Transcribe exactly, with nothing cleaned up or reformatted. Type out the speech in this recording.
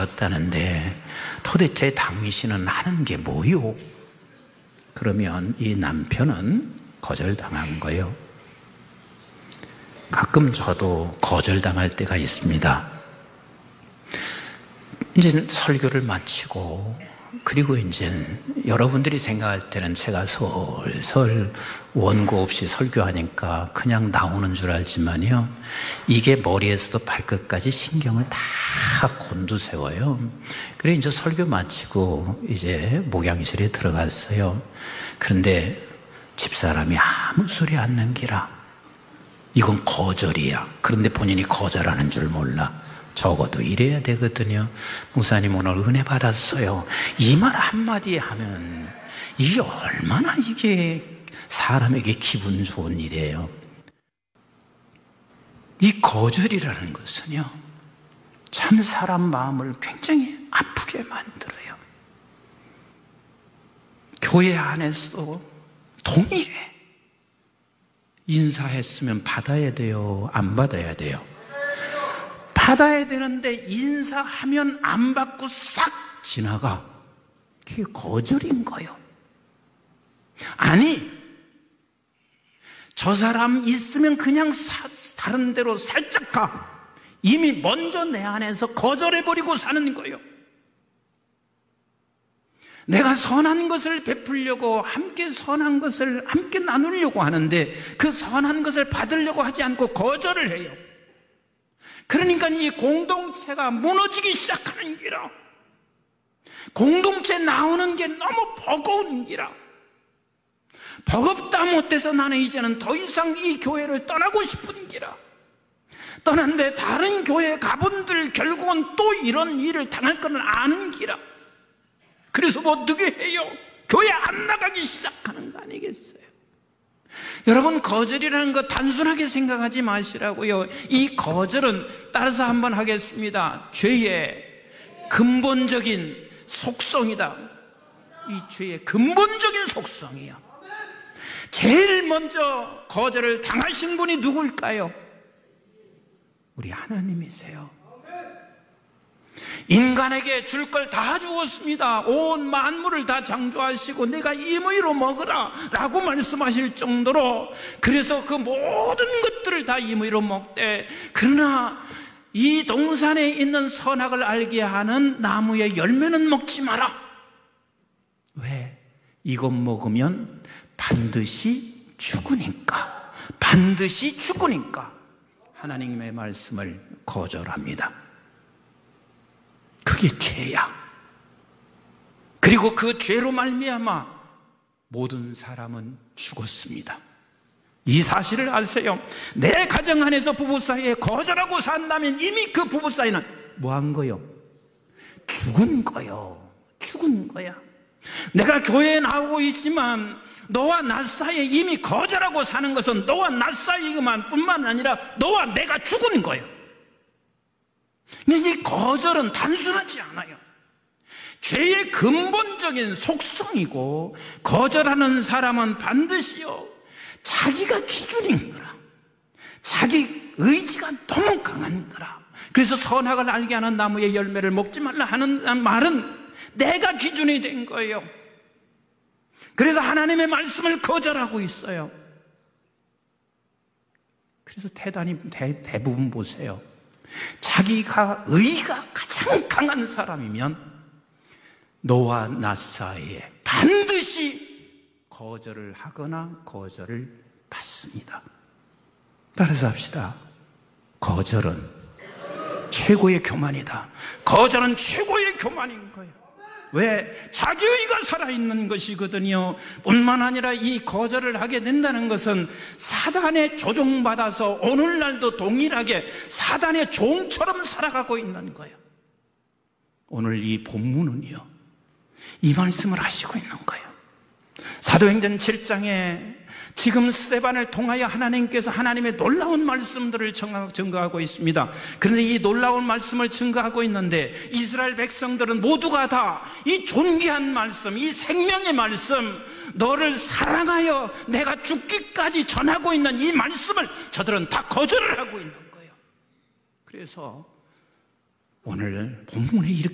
받았다는데 도대체 당신은 하는 게 뭐요? 그러면 이 남편은 거절당한 거예요. 가끔 저도 거절당할 때가 있습니다. 이제 설교를 마치고 그리고 이제 여러분들이 생각할 때는 제가 솔솔 원고 없이 설교하니까 그냥 나오는 줄 알지만요, 이게 머리에서도 발끝까지 신경을 다 곤두세워요. 그래서 이제 설교 마치고 이제 목양실에 들어갔어요. 그런데 집사람이 아무 소리 안 남기라. 이건 거절이야. 그런데 본인이 거절하는 줄 몰라. 적어도 이래야 되거든요. 목사님 오늘 은혜 받았어요. 이 말 한마디 하면 이게 얼마나 이게 사람에게 기분 좋은 일이에요. 이 거절이라는 것은요, 참 사람 마음을 굉장히 아프게 만들어요. 교회 안에서도 동일해. 인사했으면 받아야 돼요? 안 받아야 돼요? 받아야 되는데 인사하면 안 받고 싹 지나가. 그게 거절인 거예요. 아니, 저 사람 있으면 그냥 사, 다른 데로 살짝 가. 이미 먼저 내 안에서 거절해버리고 사는 거예요. 내가 선한 것을 베풀려고, 함께 선한 것을 함께 나누려고 하는데 그 선한 것을 받으려고 하지 않고 거절을 해요. 그러니까 이 공동체가 무너지기 시작하는 기라. 공동체 나오는 게 너무 버거운 기라. 버겁다 못해서 나는 이제는 더 이상 이 교회를 떠나고 싶은 기라. 떠났는데 다른 교회 가본들 결국은 또 이런 일을 당할 거는 아는 기라. 그래서 뭐 어떻게 해요? 교회 안 나가기 시작하는 거 아니겠어요? 여러분, 거절이라는 거 단순하게 생각하지 마시라고요. 이 거절은, 따라서 한번 하겠습니다, 죄의 근본적인 속성이다. 이 죄의 근본적인 속성이야. 제일 먼저 거절을 당하신 분이 누굴까요? 우리 하나님이세요. 인간에게 줄 걸 다 주었습니다. 온 만물을 다 창조하시고 내가 임의로 먹으라 라고 말씀하실 정도로, 그래서 그 모든 것들을 다 임의로 먹되, 그러나 이 동산에 있는 선악을 알게 하는 나무의 열매는 먹지 마라. 왜? 이것 먹으면 반드시 죽으니까. 반드시 죽으니까 하나님의 말씀을 거절합니다. 그게 죄야. 그리고 그 죄로 말미암아 모든 사람은 죽었습니다. 이 사실을 아세요? 내 가정 안에서 부부 사이에 거절하고 산다면 이미 그 부부 사이는 뭐 한 거요? 죽은 거요. 죽은 거야. 내가 교회에 나오고 있지만 너와 나 사이에 이미 거절하고 사는 것은 너와 나 사이만 뿐만 아니라 너와 내가 죽은 거예요. 근데 이 거절은 단순하지 않아요. 죄의 근본적인 속성이고, 거절하는 사람은 반드시요, 자기가 기준인 거라. 자기 의지가 너무 강한 거라. 그래서 선악을 알게 하는 나무의 열매를 먹지 말라 하는 말은 내가 기준이 된 거예요. 그래서 하나님의 말씀을 거절하고 있어요. 그래서 대단히 대, 대부분 보세요. 자기가 의가 가장 강한 사람이면 너와 나 사이에 반드시 거절을 하거나 거절을 받습니다. 따라서 합시다. 거절은 최고의 교만이다. 거절은 최고의 교만인 거예요. 왜? 자기 의가 살아있는 것이거든요. 뿐만 아니라 이 거절을 하게 된다는 것은 사단에 조종받아서 오늘날도 동일하게 사단의 종처럼 살아가고 있는 거예요. 오늘 이 본문은요, 이 말씀을 하시고 있는 거예요. 사도행전 칠 장에 지금 스데반을 통하여 하나님께서 하나님의 놀라운 말씀들을 증거하고 있습니다. 그런데 이 놀라운 말씀을 증거하고 있는데 이스라엘 백성들은 모두가 다 이 존귀한 말씀, 이 생명의 말씀, 너를 사랑하여 내가 죽기까지 전하고 있는 이 말씀을 저들은 다 거절을 하고 있는 거예요. 그래서 오늘 본문에 이렇게